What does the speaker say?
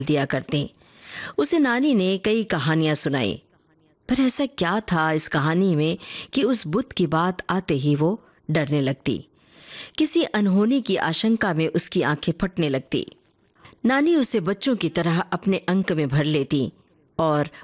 दिया करतीं। उसे नानी ने कई कहानियां सुनाई, पर ऐसा क्या था इस कहानी में कि उस बुत की बात आते ही वो डरने लगती। किसी अनहोनी की आशंका में उसकी आंखें फटने लगती। नानी उसे बच्चों की तरह अपने अंक में भर लेती और